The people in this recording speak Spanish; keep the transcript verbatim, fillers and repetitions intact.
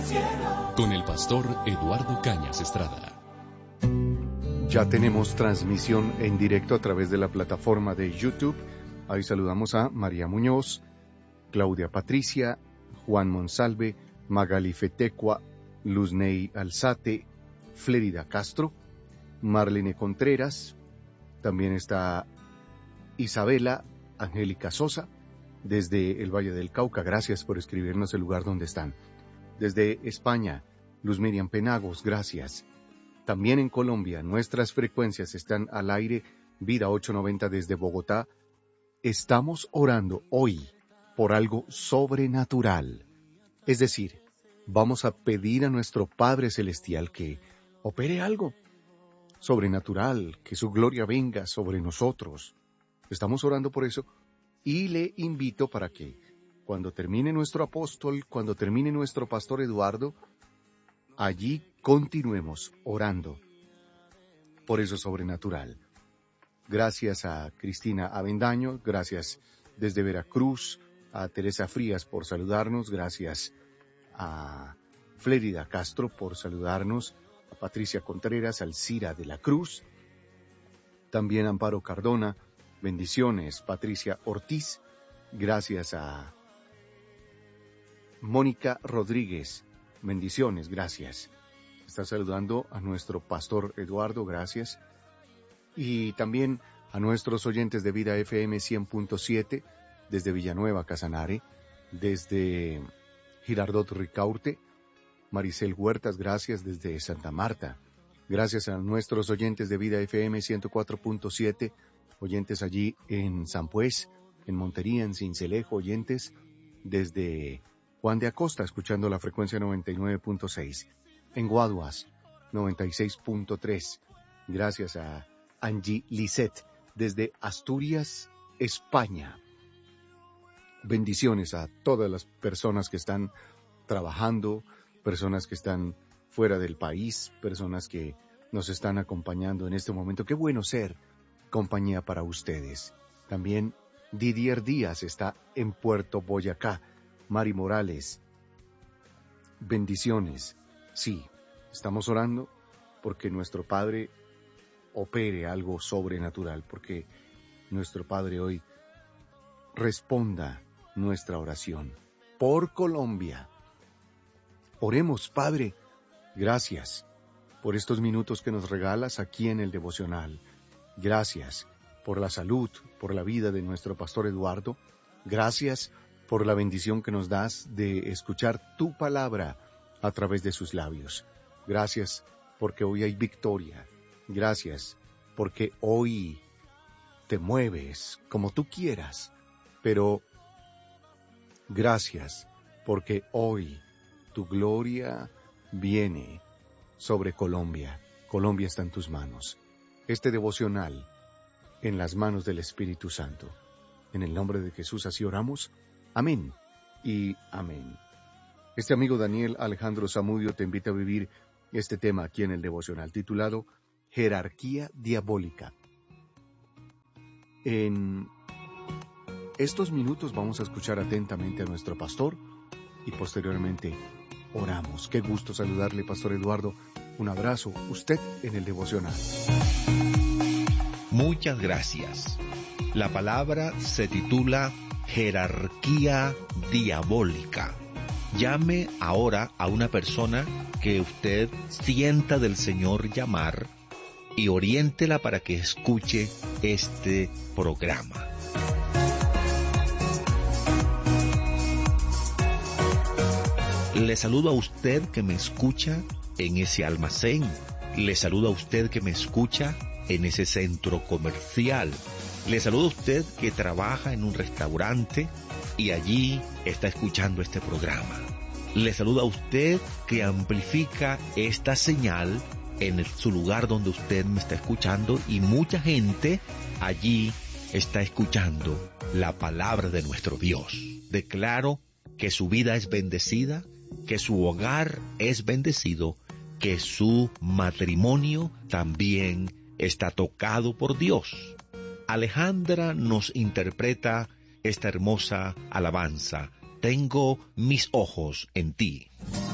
Con el pastor Eduardo Cañas Estrada. Ya tenemos transmisión en directo a través de la plataforma de YouTube. Ahí saludamos a María Muñoz, Claudia Patricia, Juan Monsalve, Magali Fetecua, Luzney Alzate, Flérida Castro, Marlene Contreras, también está Isabela Angélica Sosa, desde el Valle del Cauca. Gracias por escribirnos el lugar donde están. Desde España, Luz Miriam Penagos, gracias. También en Colombia, nuestras frecuencias están al aire. Vida ochocientos noventa desde Bogotá. Estamos orando hoy por algo sobrenatural. Es decir, vamos a pedir a nuestro Padre Celestial que opere algo sobrenatural, que su gloria venga sobre nosotros. Estamos orando por eso y le invito para que cuando termine nuestro apóstol, cuando termine nuestro pastor Eduardo, allí continuemos orando por eso sobrenatural. Gracias a Cristina Avendaño, gracias desde Veracruz, a Teresa Frías por saludarnos, gracias a Flérida Castro por saludarnos, a Patricia Contreras, Alcira de la Cruz, también a Amparo Cardona, bendiciones, Patricia Ortiz, gracias a Mónica Rodríguez, bendiciones, gracias. Está saludando a nuestro pastor Eduardo, gracias. Y también a nuestros oyentes de Vida F M cien punto siete, desde Villanueva, Casanare, desde Girardot Ricaurte, Maricel Huertas, gracias desde Santa Marta. Gracias a nuestros oyentes de Vida F M ciento cuatro punto siete, oyentes allí en San Pues, en Montería, en Cincelejo, oyentes desde Juan de Acosta, escuchando la frecuencia noventa y nueve punto seis. En Guaduas, noventa y seis punto tres. Gracias a Angie Lisset, desde Asturias, España. Bendiciones a todas las personas que están trabajando, personas que están fuera del país, personas que nos están acompañando en este momento. Qué bueno ser compañía para ustedes. También Didier Díaz está en Puerto Boyacá. Mari Morales, bendiciones. Sí, estamos orando porque nuestro Padre opere algo sobrenatural, porque nuestro Padre hoy responda nuestra oración por Colombia. Oremos, Padre, gracias por estos minutos que nos regalas aquí en el devocional. Gracias por la salud, por la vida de nuestro pastor Eduardo. Gracias por la bendición que nos das de escuchar tu palabra a través de sus labios. Gracias porque hoy hay victoria. Gracias porque hoy te mueves como tú quieras. Pero gracias porque hoy tu gloria viene sobre Colombia. Colombia está en tus manos. Este devocional en las manos del Espíritu Santo. En el nombre de Jesús así oramos. Amén y amén. Este amigo Daniel Alejandro Zamudio te invita a vivir este tema aquí en el devocional titulado Jerarquía Diabólica. En estos minutos vamos a escuchar atentamente a nuestro pastor y posteriormente oramos. Qué gusto saludarle, Pastor Eduardo. Un abrazo, usted en el devocional. Muchas gracias. La palabra se titula Jerarquía Diabólica. Llame ahora a una persona que usted sienta del Señor llamar y oriéntela para que escuche este programa. Le saludo a usted que me escucha en ese almacén. Le saludo a usted que me escucha en ese centro comercial. Le saludo a usted que trabaja en un restaurante y allí está escuchando este programa. Le saludo a usted que amplifica esta señal en el, su lugar donde usted me está escuchando, y mucha gente allí está escuchando la palabra de nuestro Dios. Declaro que su vida es bendecida, que su hogar es bendecido, que su matrimonio también está tocado por Dios. Alejandra nos interpreta esta hermosa alabanza. Tengo mis ojos en ti.